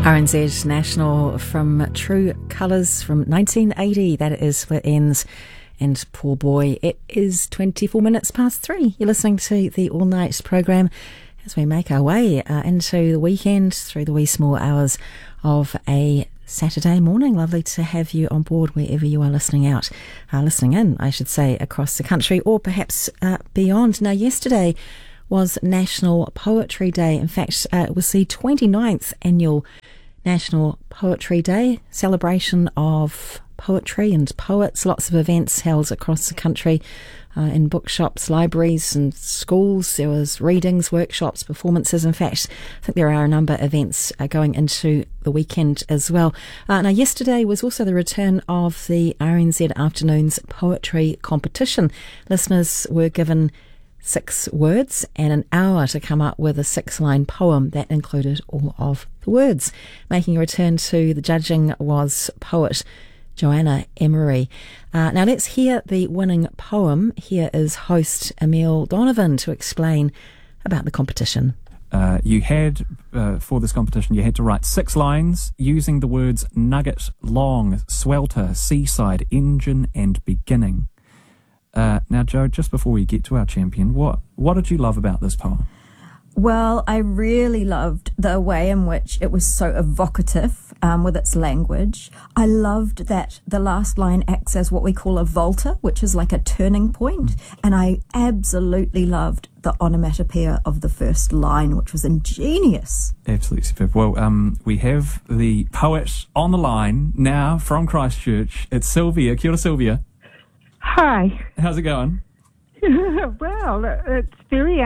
RNZ National from True Colours from 1980. That is where it ends. And poor boy, it is 24 minutes past 3. You're listening to the All Night programme as we make our way into the weekend through the wee small hours of a Saturday morning. Lovely to have you on board wherever you are listening in, I should say, across the country or perhaps beyond. Now, yesterday was National Poetry Day. In fact, it was the 29th annual National Poetry Day, celebration of poetry and poets. Lots of events held across the country in bookshops, libraries and schools. There was readings, workshops, performances. In fact, I think there are a number of events going into the weekend as well. Now, yesterday was also the return of the RNZ Afternoons Poetry Competition. Listeners were given 6 words and an hour to come up with a 6-line poem that included all of the words. Making a return to the judging was poet Joanna Emery. Now let's hear the winning poem. Here is host Emil Donovan to explain about the competition. You had, for this competition, you had to write 6 lines using the words nugget, long, swelter, seaside, engine and beginning. Now, Joe, just before we get to our champion, what did you love about this poem? Well, I really loved the way in which it was so evocative with its language. I loved that the last line acts as what we call a volta, which is like a turning point. And I absolutely loved the onomatopoeia of the first line, which was ingenious. Absolutely superb. Well, we have the poet on the line now from Christchurch. It's Sylvia. Kia ora, Sylvia. Hi. How's it going? Well, it's very,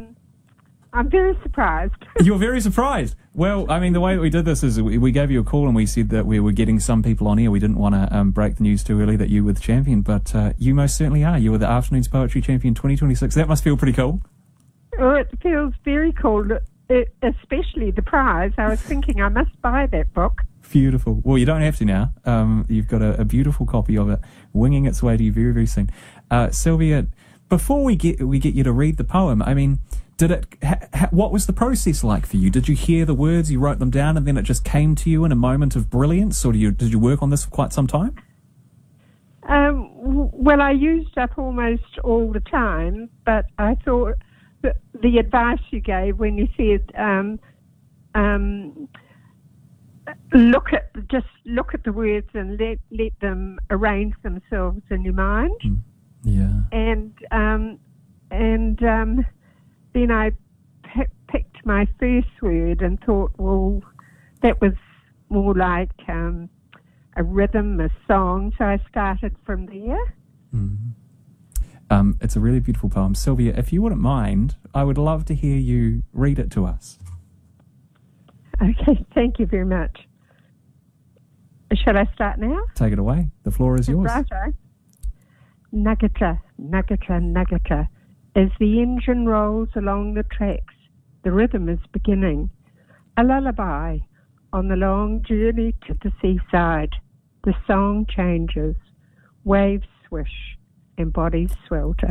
I'm very surprised. You're very surprised. Well, I mean, the way that we did this is we gave you a call and we said that we were getting some people on here. We didn't want to break the news too early that you were the champion, but you most certainly are. You were the Afternoons Poetry Champion 2026. That must feel pretty cool. Oh, it feels very cool, especially the prize. I was thinking I must buy that book. Beautiful. Well, you don't have to now. You've got a beautiful copy of it winging its way to you very, very soon. Sylvia, before we get you to read the poem, I mean, what was the process like for you? Did you hear the words, you wrote them down, and then it just came to you in a moment of brilliance, or did you work on this for quite some time? Well, I used up almost all the time, but I thought that the advice you gave when you said look at the words and let them arrange themselves in your mind. Yeah. And then I picked my first word and thought, well, that was more like a rhythm, a song. So I started from there. It's a really beautiful poem. Sylvia, if you wouldn't mind, I would love to hear you read it to us. Okay, thank you very much. Shall I start now? Take it away. The floor is yours. Righto. Nuggeta, nuggeta, nuggeta. As the engine rolls along the tracks, the rhythm is beginning. A lullaby on the long journey to the seaside. The song changes. Waves swish and bodies swelter.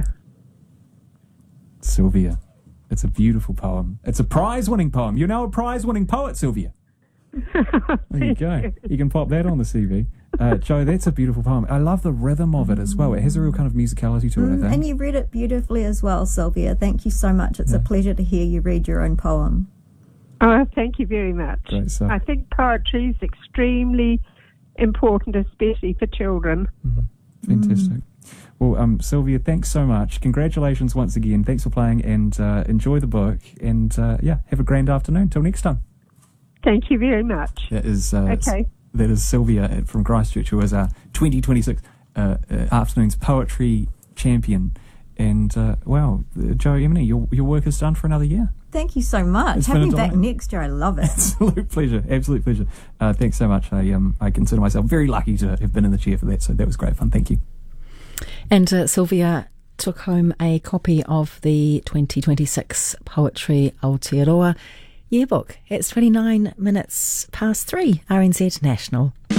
Sylvia, it's a beautiful poem. It's a prize-winning poem. You're now a prize-winning poet, Sylvia. There you go. You can pop that on the CV. Joe, that's a beautiful poem. I love the rhythm of it as well. It has a real kind of musicality to it, I think. And you read it beautifully as well, Sylvia. Thank you so much. It's a pleasure to hear you read your own poem. Oh, thank you very much. Great stuff. I think poetry is extremely important, especially for children. Fantastic. Well, Sylvia, thanks so much. Congratulations once again. Thanks for playing and enjoy the book. And, have a grand afternoon. Till next time. Thank you very much. That is okay. That is Sylvia from Christchurch, who is our 2026 Afternoons Poetry Champion. And, Joe Emily, your work is done for another year. Thank you so much. Have me back next year. I love it. Absolute pleasure. Absolute pleasure. Thanks so much. I consider myself very lucky to have been in the chair for that, so that was great fun. Thank you. And Sylvia took home a copy of the 2026 Poetry Aotearoa Yearbook. It's 29 minutes past 3, RNZ National.